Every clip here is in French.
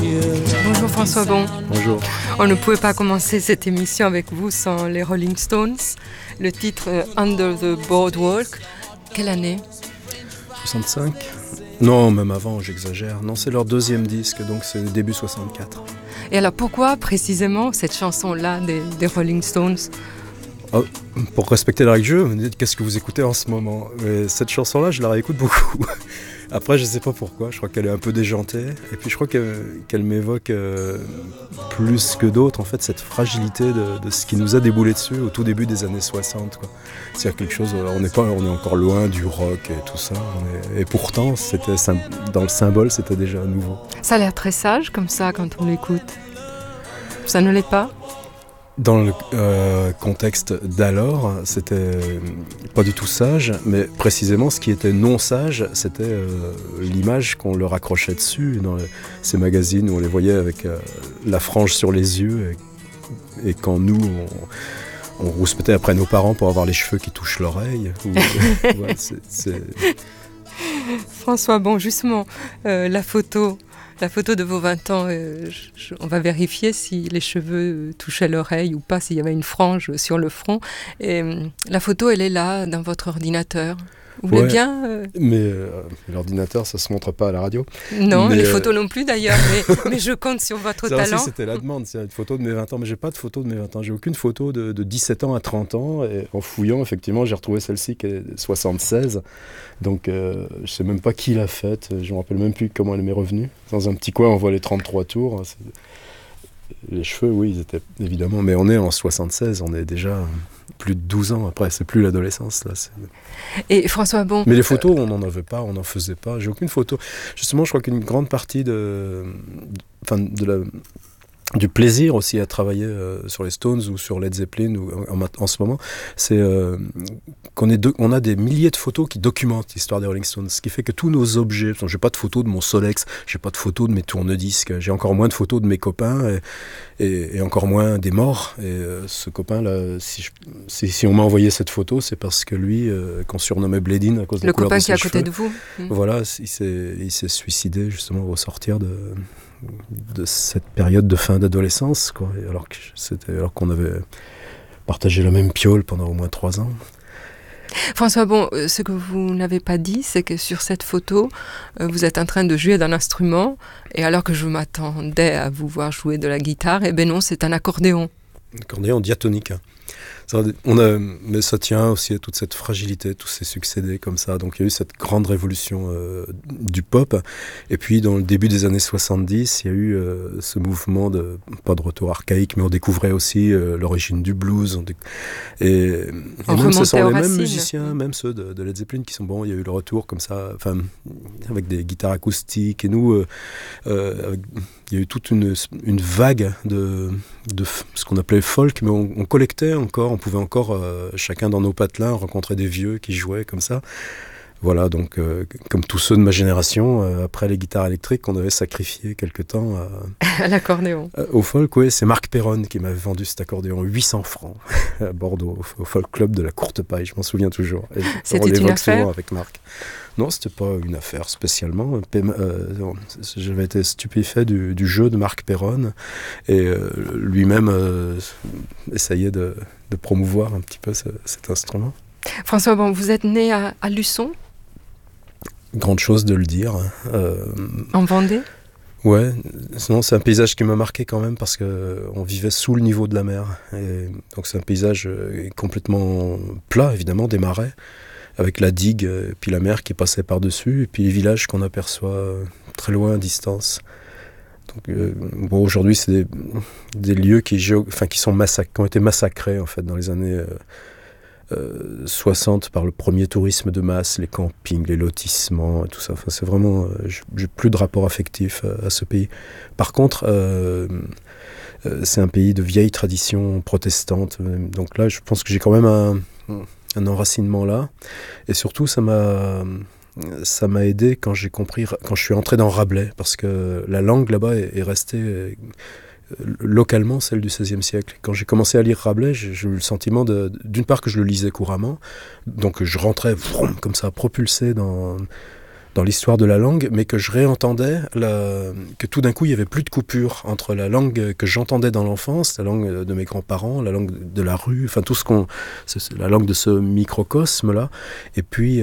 Bonjour François Bon. Bonjour. On ne pouvait pas commencer cette émission avec vous sans les Rolling Stones. Le titre Under the Boardwalk. Quelle année ? 65 ? Non, même avant, j'exagère. Non, c'est leur deuxième disque, donc c'est début 64. Et alors pourquoi précisément cette chanson-là des Rolling Stones ? Oh, pour respecter la règle du jeu, vous me dites qu'est-ce que vous écoutez en ce moment ? Mais cette chanson-là, je la réécoute beaucoup. Après, je ne sais pas pourquoi, je crois qu'elle est un peu déjantée. Et puis je crois qu'elle m'évoque plus que d'autres, en fait, cette fragilité de ce qui nous a déboulé dessus au tout début des années 60. Quoi. C'est-à-dire quelque chose, on est encore loin du rock et tout ça. Et pourtant, dans le symbole, c'était déjà nouveau. Ça a l'air très sage comme ça quand on l'écoute. Ça ne l'est pas ? Dans le contexte d'alors, c'était pas du tout sage, mais précisément ce qui était non sage, c'était l'image qu'on leur accrochait dessus dans ces magazines où on les voyait avec la frange sur les yeux et quand nous, on rouspétait après nos parents pour avoir les cheveux qui touchent l'oreille. Ouais, c'est... François, bon, justement, la photo de vos 20 ans, on va vérifier si les cheveux touchaient l'oreille ou pas, s'il y avait une frange sur le front. Et la photo, elle est là, dans votre ordinateur. Vous voulez bien Mais l'ordinateur, ça se montre pas à la radio. Non, les photos non plus d'ailleurs, mais je compte sur votre ça talent. Aussi, c'était la demande, c'est une photo de mes 20 ans, mais j'ai pas de photo de mes 20 ans. J'ai aucune photo de 17 ans à 30 ans. Et en fouillant, effectivement, j'ai retrouvé celle-ci qui est 76. Donc, je sais même pas qui l'a faite. Je me rappelle même plus comment elle m'est revenue. Dans un petit coin, on voit les 33 tours. Les cheveux, oui, ils étaient évidemment... Mais on est en 76, on est déjà plus de 12 ans après. C'est plus l'adolescence, là. Et François Bon... Mais les photos, on n'en avait pas, on n'en faisait pas. J'ai aucune photo. Justement, je crois qu'une grande partie du plaisir aussi à travailler sur les Stones ou sur Led Zeppelin ou en ce moment, c'est qu'on a des milliers de photos qui documentent l'histoire des Rolling Stones, ce qui fait que tous nos objets, j'ai pas de photos de mon Solex, j'ai pas de photos de mes tourne-disques, j'ai encore moins de photos de mes copains et encore moins des morts. Et ce copain-là, si on m'a envoyé cette photo, c'est parce que lui, qu'on surnommait Bledin à cause de la couleur de ses cheveux. Le copain qui est à côté de vous. Voilà, il s'est suicidé justement au sortir de cette période de fin d'adolescence, quoi. Alors qu'on avait partagé la même piole pendant au moins 3 ans. François, bon, ce que vous n'avez pas dit, c'est que sur cette photo, vous êtes en train de jouer d'un instrument, et alors que je m'attendais à vous voir jouer de la guitare, eh bien non, c'est un accordéon. Un accordéon diatonique. Mais ça tient aussi à toute cette fragilité, tous ces succédés comme ça. Donc il y a eu cette grande révolution du pop. Et puis dans le début des années 70, il y a eu ce mouvement pas de retour archaïque, mais on découvrait aussi l'origine du blues. Et même ce sont les mêmes musiciens, même ceux de Led Zeppelin qui sont bons. Il y a eu le retour comme ça, avec des guitares acoustiques. Et nous, il y a eu toute une vague de ce qu'on appelait folk, mais on collectait encore, on pouvait encore, chacun dans nos patelins, rencontrer des vieux qui jouaient comme ça. Voilà, donc comme tous ceux de ma génération, après les guitares électriques, on avait sacrifié quelque temps à l'accordéon. Au folk, oui, c'est Marc Perron qui m'avait vendu cet accordéon, 800 francs, à Bordeaux, au folk club de la Courte Paille, je m'en souviens toujours. Et c'était une affaire avec Marc. Non, c'était pas une affaire spécialement. J'avais été stupéfait du jeu de Marc Perron et lui-même essayait de promouvoir un petit peu cet instrument. François, bon, vous êtes né à Luçon ? Grande chose de le dire. En Vendée ? Ouais, sinon c'est un paysage qui m'a marqué quand même parce qu'on vivait sous le niveau de la mer. Et donc c'est un paysage complètement plat, évidemment, des marais, avec la digue, et puis la mer qui passait par-dessus, et puis les villages qu'on aperçoit très loin à distance. Donc, aujourd'hui, c'est des lieux qui ont été massacrés en fait, dans les années 60 par le premier tourisme de masse, les campings, les lotissements, et tout ça. Enfin, c'est vraiment, j'ai plus de rapport affectif à ce pays. Par contre, c'est un pays de vieille tradition protestante. Donc là, je pense que j'ai quand même un enracinement là. Et surtout, ça m'a aidé quand j'ai compris, quand je suis entré dans Rabelais, parce que la langue là-bas est restée localement celle du XVIe siècle. Quand j'ai commencé à lire Rabelais, j'ai eu le sentiment d'une part que je le lisais couramment, donc je rentrais comme ça propulsé dans l'histoire de la langue, mais que je réentendais, que tout d'un coup il y avait plus de coupure entre la langue que j'entendais dans l'enfance, la langue de mes grands-parents, la langue de la rue, enfin tout c'est la langue de ce microcosme-là, et puis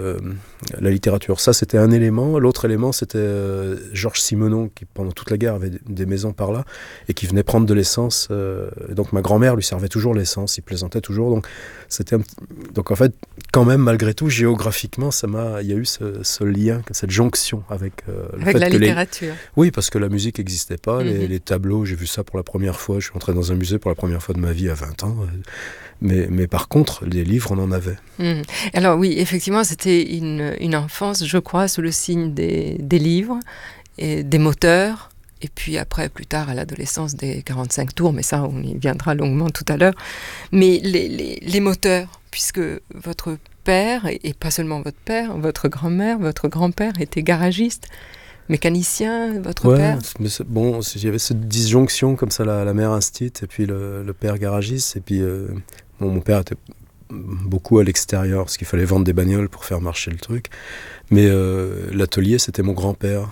la littérature. Ça c'était un élément. L'autre élément c'était Georges Simenon, qui pendant toute la guerre avait des maisons par là, et qui venait prendre de l'essence. Donc ma grand-mère lui servait toujours l'essence, il plaisantait toujours, donc en fait, quand même, malgré tout, géographiquement, il y a eu ce lien, cette jonction avec le avec fait la que littérature. Oui, parce que la musique n'existait pas, Mm-hmm. les tableaux, j'ai vu ça pour la première fois, je suis entré dans un musée pour la première fois de ma vie à 20 ans, mais par contre, les livres, on en avait. Mm. Alors oui, effectivement, c'était une enfance, je crois, sous le signe des livres, et des moteurs, et puis après, plus tard, à l'adolescence, des 45 tours, mais ça, on y viendra longuement tout à l'heure. Mais les moteurs, puisque votre père, et pas seulement votre père, votre grand-mère, votre grand-père était garagiste, mécanicien, votre père. Mais bon, il y avait cette disjonction comme ça, la mère instite, et puis le père garagiste, et puis mon père était beaucoup à l'extérieur, parce qu'il fallait vendre des bagnoles pour faire marcher le truc. Mais l'atelier, c'était mon grand-père.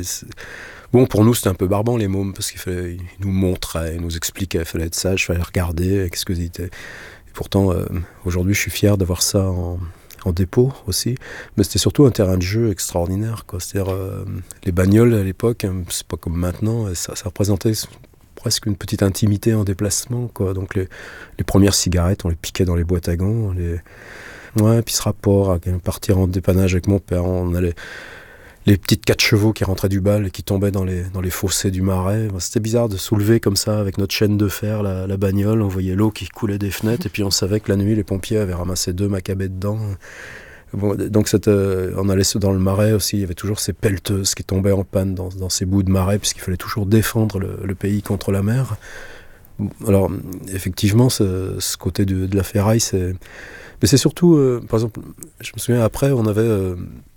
Bon, pour nous, c'était un peu barbant, les mômes, parce il nous montrait, il nous expliquait, il fallait être sage, il fallait regarder, qu'est-ce que c'était. Et pourtant, aujourd'hui, je suis fier d'avoir ça en dépôt aussi. Mais c'était surtout un terrain de jeu extraordinaire, quoi. C'est-à-dire, les bagnoles, à l'époque, c'est pas comme maintenant, ça représentait presque une petite intimité en déplacement, quoi. Donc, les premières cigarettes, on les piquait dans les boîtes à gants. Ouais, puis ce rapport à partir en dépannage avec mon père, on allait... Les petites 4 chevaux qui rentraient du bal et qui tombaient dans les fossés du Marais. C'était bizarre de soulever comme ça, avec notre chaîne de fer, la bagnole. On voyait l'eau qui coulait des fenêtres. Et puis on savait que la nuit, les pompiers avaient ramassé 2 macabées dedans. Bon, donc on allait dans le Marais aussi. Il y avait toujours ces pelleteuses qui tombaient en panne dans ces bouts de Marais, puisqu'il fallait toujours défendre le pays contre la mer. Alors, effectivement, ce côté de la ferraille, mais c'est surtout... par exemple, je me souviens, après, on avait...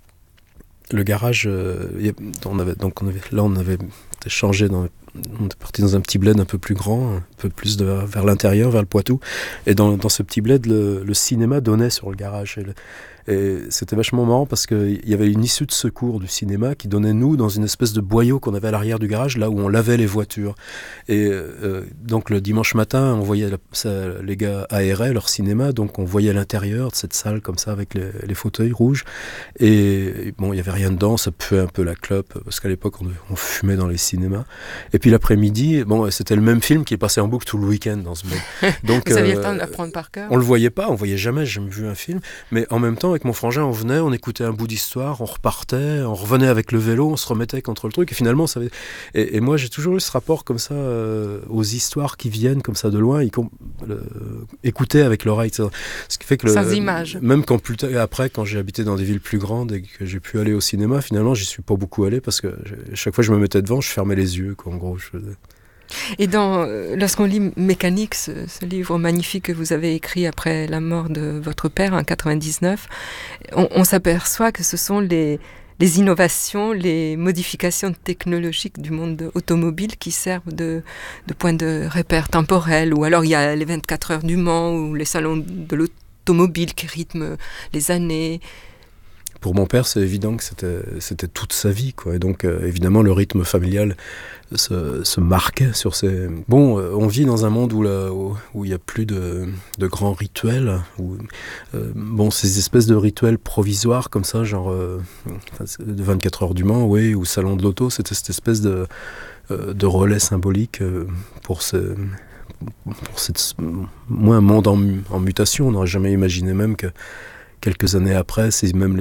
le garage, on avait changé, on était parti dans un petit bled un peu plus grand, un peu plus vers l'intérieur, vers le Poitou. Et dans ce petit bled, le cinéma donnait sur le garage. Et c'était vachement marrant parce qu'il y avait une issue de secours du cinéma qui donnait, nous, dans une espèce de boyau qu'on avait à l'arrière du garage, là où on lavait les voitures. Et donc le dimanche matin, on voyait les gars aéraient leur cinéma, donc on voyait l'intérieur de cette salle comme ça avec les fauteuils rouges. Et bon, il n'y avait rien dedans, ça puait un peu la clope, parce qu'à l'époque, on fumait dans les cinémas. Et puis l'après-midi, bon, c'était le même film qui est passé en boucle tout le week-end dans ce bled. Donc, vous aviez le temps de l'apprendre par cœur. On le voyait pas, on voyait jamais, j'ai jamais vu un film. Mais en même temps, avec mon frangin, on venait, on écoutait un bout d'histoire, on repartait, on revenait avec le vélo, on se remettait contre le truc. Et finalement, et moi, j'ai toujours eu ce rapport comme ça aux histoires qui viennent comme ça de loin, écouter avec l'oreille. Ce qui fait que sans image. Même après, quand j'ai habité dans des villes plus grandes et que j'ai pu aller au cinéma, finalement, j'y suis pas beaucoup allé parce que chaque fois que je me mettais devant, je fermais les yeux, quoi, en gros. Et lorsqu'on lit Mécanique, ce livre magnifique que vous avez écrit après la mort de votre père en 99, on s'aperçoit que ce sont les innovations, les modifications technologiques du monde automobile qui servent de point de repère temporel. Ou alors il y a les 24 heures du Mans ou les salons de l'automobile qui rythment les années. Pour mon père, c'est évident que c'était toute sa vie, quoi. Et donc, évidemment, le rythme familial se marquait sur ces... Bon, on vit dans un monde où il n'y a plus de grands rituels. Bon, ces espèces de rituels provisoires comme ça, genre de 24 heures du Mans, oui, ou Salon de l'Auto, c'était cette espèce de relais symbolique pour moi, un monde en mutation. On n'aurait jamais imaginé même que quelques années après, c'est même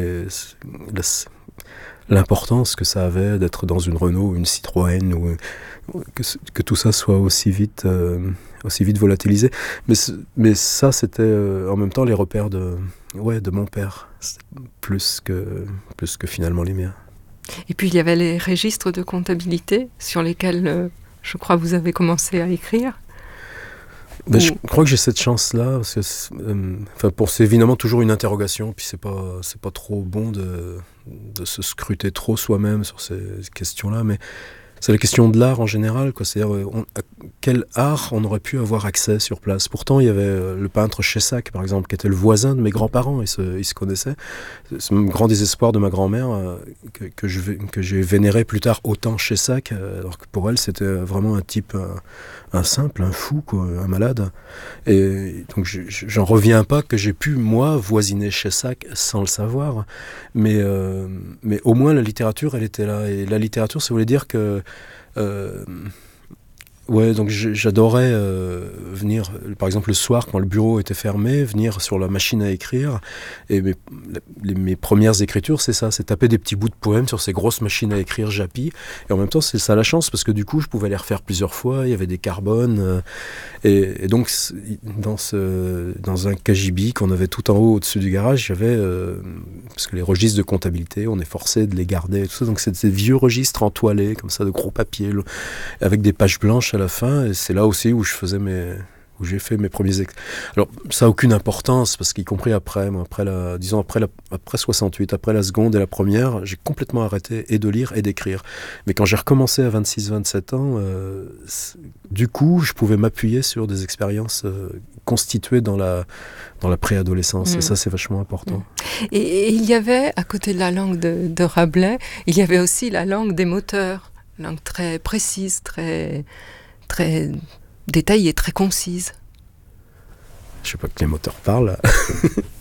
l'importance que ça avait d'être dans une Renault ou une Citroën, ou que tout ça soit aussi vite volatilisé. Mais ça, c'était en même temps les repères de mon père, plus que finalement les miens. Et puis il y avait les registres de comptabilité sur lesquels, je crois, vous avez commencé à écrire. Ben, je crois que j'ai cette chance-là, parce que c'est évidemment toujours une interrogation, puis c'est pas trop bon de se scruter trop soi-même sur ces questions-là, mais c'est la question de l'art en général, quoi. C'est-à-dire, quel art on aurait pu avoir accès sur place. Pourtant, il y avait le peintre Chessac, par exemple, qui était le voisin de mes grands-parents, ils se connaissaient. C'est un grand désespoir de ma grand-mère que j'ai vénéré plus tard autant Chessac, alors que pour elle, c'était vraiment un type, un simple, un fou, quoi, un malade. Et donc, j'en reviens pas que j'ai pu, moi, voisiner Chessac sans le savoir. Mais au moins, la littérature, elle était là. Et la littérature, ça voulait dire que... ouais, donc j'adorais venir, par exemple le soir quand le bureau était fermé, venir sur la machine à écrire. Et mes premières écritures, c'est ça, c'est taper des petits bouts de poèmes sur ces grosses machines à écrire Japi. Et en même temps, c'est ça la chance, parce que du coup, je pouvais les refaire plusieurs fois, il y avait des carbones. Et donc, dans un cagibi qu'on avait tout en haut au-dessus du garage, j'avais, parce que les registres de comptabilité, on est forcé de les garder et tout ça. Donc, c'est des vieux registres entoilés, comme ça, de gros papiers, avec des pages blanches à la fin, et c'est là aussi où j'ai fait mes premiers Alors, ça n'a aucune importance, parce qu'y compris après 68, après la seconde et la première, j'ai complètement arrêté et de lire et d'écrire. Mais quand j'ai recommencé à 26-27 ans, du coup, je pouvais m'appuyer sur des expériences constituées dans la préadolescence, et ça, c'est vachement important. Et il y avait, à côté de la langue de Rabelais, il y avait aussi la langue des moteurs, langue très précise, très détaillée, très concise. Je sais pas que les moteurs parlent.